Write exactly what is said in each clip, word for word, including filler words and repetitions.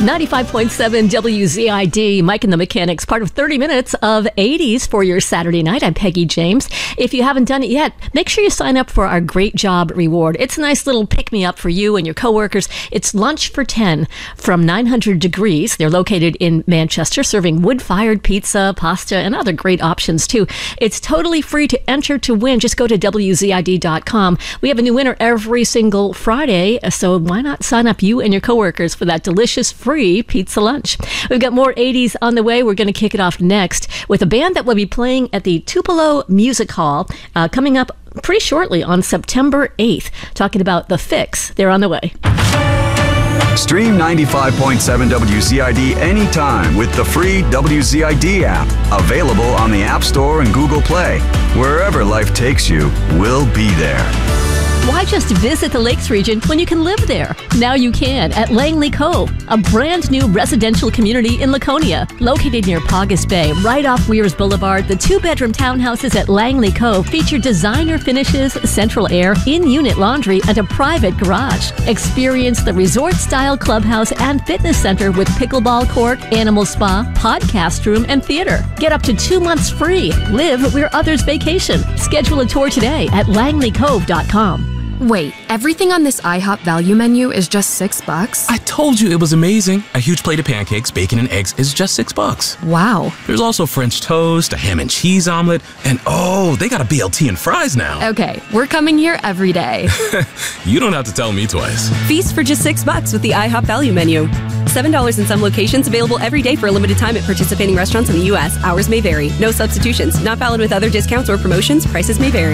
ninety-five point seven W Z I D, Mike and the Mechanics, part of thirty minutes of eighties for your Saturday night. I'm Peggy James. If you haven't done it yet, make sure you sign up for our Great Job Reward. It's a nice little pick-me-up for you and your coworkers. It's lunch for ten from nine hundred degrees. They're located in Manchester, serving wood-fired pizza, pasta, and other great options, too. It's totally free to enter to win. Just go to W Z I D dot com. We have a new winner every single Friday, so why not sign up you and your coworkers for that delicious free pizza lunch. We've got more eighties on the way. We're going to kick it off next with a band that will be playing at the Tupelo Music Hall uh, coming up pretty shortly on September eighth. Talking about The Fix. They're on the way. Stream ninety-five point seven W Z I D anytime with the free W Z I D app. Available on the App Store and Google Play. Wherever life takes you, we'll be there. Why just visit the Lakes region when you can live there? Now you can at Langley Cove, a brand new residential community in Laconia. Located near Paugus Bay, right off Weirs Boulevard, the two-bedroom townhouses at Langley Cove feature designer finishes, central air, in-unit laundry, and a private garage. Experience the resort-style clubhouse and fitness center with pickleball court, animal spa, podcast room, and theater. Get up to two months free. Live where others vacation. Schedule a tour today at langley cove dot com. Wait, everything on this IHOP value menu is just six bucks? I told you it was amazing. A huge plate of pancakes, bacon, and eggs is just six bucks. Wow. There's also French toast, a ham and cheese omelet, and oh, they got a B L T and fries now. Okay, we're coming here every day. You don't have to tell me twice. Feast for just six bucks with the IHOP value menu. seven dollars in some locations, available every day for a limited time at participating restaurants in the U S. Hours may vary. No substitutions. Not valid with other discounts or promotions. Prices may vary.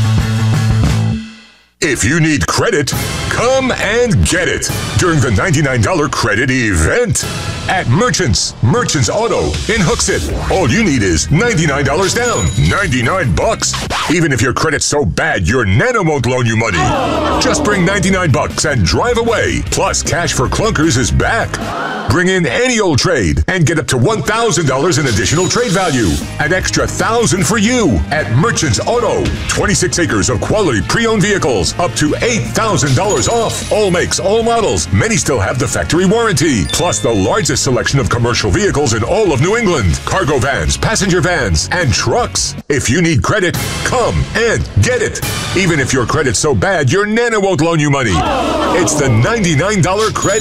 If you need credit, come and get it during the ninety-nine dollars credit event at Merchants, Merchants Auto in Hooksett. All you need is ninety-nine dollars down, ninety-nine bucks. Even if your credit's so bad, your Nano won't loan you money. Just bring ninety-nine bucks and drive away. Plus, Cash for Clunkers is back. Bring in any old trade and get up to one thousand dollars in additional trade value. An extra one thousand dollars for you at Merchants Auto. twenty-six acres of quality pre-owned vehicles, up to eight thousand dollars off. All makes, all models. Many still have the factory warranty. Plus the largest selection of commercial vehicles in all of New England. Cargo vans, passenger vans, and trucks. If you need credit, come and get it. Even if your credit's so bad, your Nana won't loan you money. It's the ninety-nine dollars credit.